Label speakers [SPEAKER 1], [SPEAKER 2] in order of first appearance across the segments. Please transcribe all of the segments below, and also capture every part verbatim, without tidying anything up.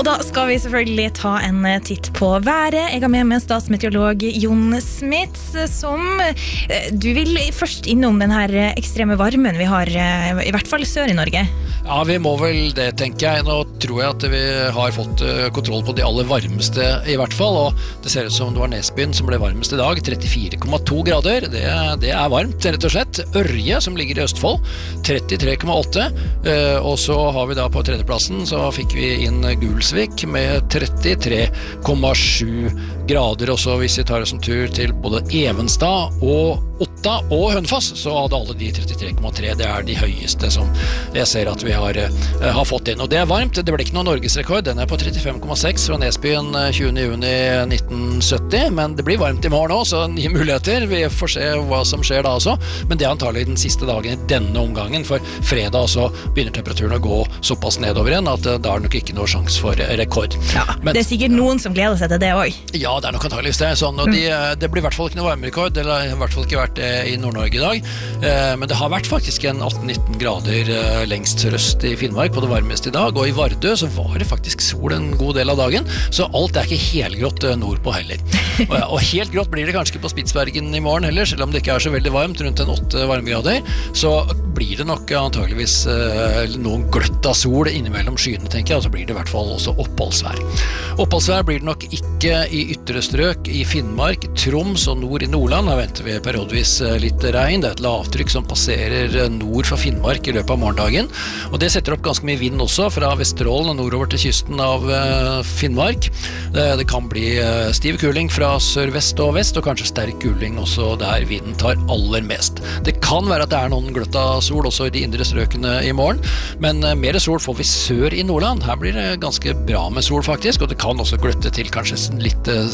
[SPEAKER 1] Og da skal vi selvfølgelig ta en titt på været. Jeg har med meg statsmeteorolog Jon Smits, som du vil først innom den her ekstreme varmen vi har, i hvert fall sør i Norge.
[SPEAKER 2] Ja, vi må vel det, tenker jeg. Nå tror jeg at vi har fått kontroll på de aller varmeste i hvert fall, og det ser ut som det var Nesbyen som ble varmest i dag, trettifire komma to grader. Det, det er varmt, rett og slett. Ørje, som ligger i Østfold, trettitre komma åtte, og så har vi da på tredjeplassen, så fikk vi inn Gulsvik med trettitre komma sju grader, og så hvis vi tar oss en tur til både Evenstad og Otta og Hønefoss, så hadde alle de trettitre komma tre, det er de høyeste som jeg ser at vi har, uh, har fått inn, og det er varmt. Det ble ikke noen norgesrekord, den er på trettifem komma seks fra Nesbyen tjuende juni nitten sytti, men det blir varmt i morgen også, så nye muligheter, vi får se hva som skjer da også, men det er antagelig den siste dagen i denne omgangen, for fredag så begynner temperaturen å gå såpass nedover igjen, at uh, da er det nok ikke noe sjans for rekord.
[SPEAKER 1] Ja, men, det er sikkert noen som gleder seg til det også.
[SPEAKER 2] Ja, det er nok antageligvis det, sånn, og de, det blir i hvert fall ikke noe varmerekord, det har i hvert fall ikke vært det i Nord-Norge i dag, uh, men det har vært faktisk en atten nitten grader uh, lengst sørøst i Finnmark på det varmeste i dag, og i Vardø så var det faktisk sol en god del av dagen, så alt er ikke helgrått nordpå heller. Og, ja, og helt grått blir det kanskje ikke på Spitsbergen i morgen heller, selv om det ikke er så veldig varmt, rundt en åtte varmegrader, så blir det nok antageligvis eh, noen gløtt av sol innimellom skyene, tenker jeg, og så blir det i hvert fall også oppholdsvær. Oppholdsvær blir det nok ikke i ytre strøk i Finnmark, Troms og nord i Nordland. Her venter vi periodvis litt regn, det er et lavtrykk som passerer nord for Finnmark i løpet av morgendagen, og det setter opp ganske mye vind også fra Vesterålen og nordover til kysten av uh, Finnmark. Det, det kan bli uh, stiv kuling fra sør-vest og vest, og kanskje sterk kuling også der vinden tar aller mest. Det kan være at det er noen gløtt av sol også i de indre strøkene i morgen, men uh, mer sol får vi sør i Nordland. Her blir det ganske bra med sol faktisk, og det kan også gløtte til kanskje litt uh,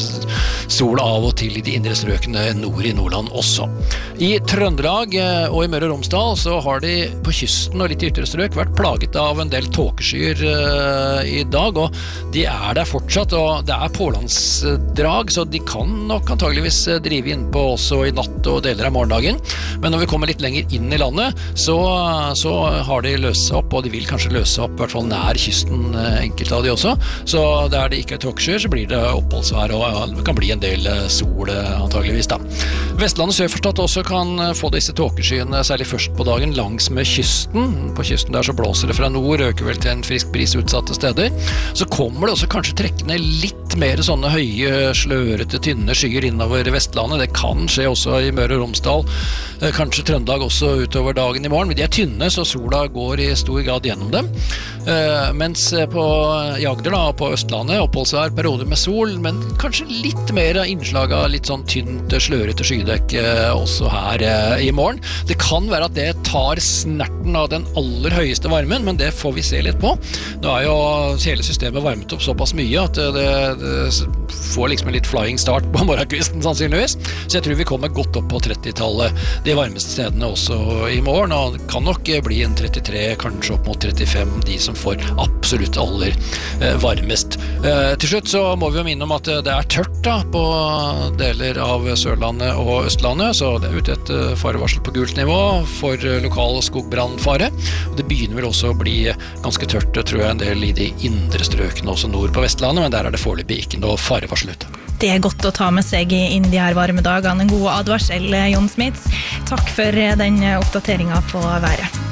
[SPEAKER 2] sol av og til i de indre strøkene nord i Nordland også. I Trøndelag uh, og i Møre og Romsdal så har de på kysten og litt i ytre strøk vært plaget av en del tåkeskyer uh, i dag, og de er der fortsatt, og det er pålandsdrag, så de kan nok antageligvis drive inn på også i natt og deler av morgendagen, men når vi kommer litt lenger inn i landet, så, så har de løst seg opp, og de vil kanskje løse seg opp, i hvert fall nær kysten, enkelte av de også, så der det ikke er tåkeskyer, så blir det oppholdsvær, og ja, det kan bli en del sol antageligvis da. Vestlandet sørforstått også kan få disse tåkeskyene, særlig først på dagen, langs med kysten. På kysten der så blåser det fra nord, øker vel til en frisk bris utsatte steder. Så kommer det også kanskje trekkende litt mer sånne høye, slørete, tynne skyer innover Vestlandet. Det kan skje også i Møre og Romsdal, kanskje Trøndelag også utover dagen i morgen, men de er tynne, så sola går i stor grad gjennom dem. Mens på Agder da, på Østlandet, oppholdsvær, perioder med sol, men kanskje litt mer innslag av litt sånn tynt, slørete skydekk også her i morgen. Det kan være at det tar snerten av den aller høyeste varmen, men det får vi se litt på. Nå er jo hele systemet varmet opp såpass mye at det, det får liksom en litt flying start på morgenkvisten sannsynligvis, så jeg tror vi kommer godt opp på trettitallet, de varmeste stedene også i morgen, og det kan nok bli en trettitre, kanskje opp mot trettifem, de som får absolutt aller eh, varmest. Eh, til slutt så må vi jo minne om at det er tørt da, på deler av Sørlandet og Østlandet, så det er ute et farevarsel på gult nivå for lokal skogbrannfare, og det begynner vel også å bli ganske tørt, tror jeg, en del i de indre strøkene også nord på Vestlandet, men der er det foreløpig ikke noe farevarsel ute.
[SPEAKER 1] Det er godt å ta med seg inn de her varme dagene. En god advarsel, Jon Smits. Takk for den oppdateringen på været.